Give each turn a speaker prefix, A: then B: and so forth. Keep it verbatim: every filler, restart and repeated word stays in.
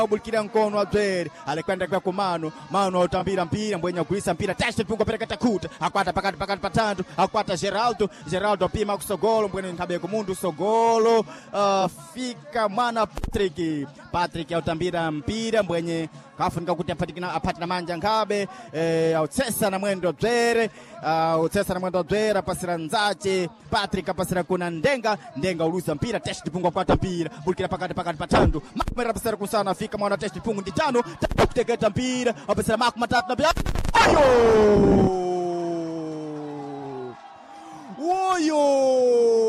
A: Bulkira mkono wa Dwere alikwenda kwa kumano mano utambira mpira mbwenya kuisa mpira test pungo pereka takuta akwata pakati pakati patandu akwata Geraldo Geraldo pima kusogolo mbwenya nkabe kumundu sogolo uh, fika mwana Patrick Patrick utambira mpira mbwenye kafunika kuti apatikana apatina manja ngabe eh autsesa na mwendo Dwere uh, utsesa na mwendo Dwere pasira nzache Patrick apasira kuna ndenga ndenga ulusa mpira test pungo kwata mpira Bulkira pakati pakati patandu makumera pasira kusana fika mwana test pungu nditano kutegeta mpira apasira maku matatu na ayo